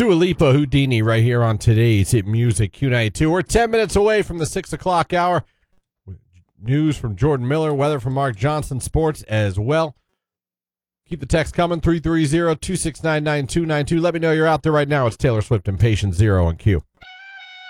Dua Lipa, Houdini, right here on today's Hit Music Q92. We're 10 minutes away from the 6 o'clock hour. News from Jordan Miller, weather from Mark Johnson, sports as well. Keep the text coming, 330-269-9292. Let me know you're out there right now. It's Taylor Swift and Patient Zero on Q.